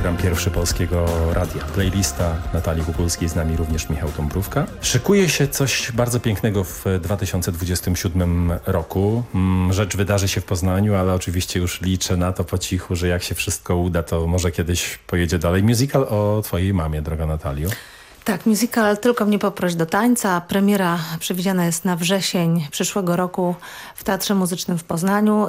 program Pierwszy Polskiego Radia. Playlista Natalii Kukulskiej, z nami również Michał Dąbrówka. Szykuje się coś bardzo pięknego w 2027 roku. Rzecz wydarzy się w Poznaniu, ale oczywiście już liczę na to po cichu, że jak się wszystko uda, to może kiedyś pojedzie dalej. Musical o twojej mamie, droga Natalio. Tak, musical Tylko mnie poproś do tańca. Premiera przewidziana jest na wrzesień przyszłego roku w Teatrze Muzycznym w Poznaniu.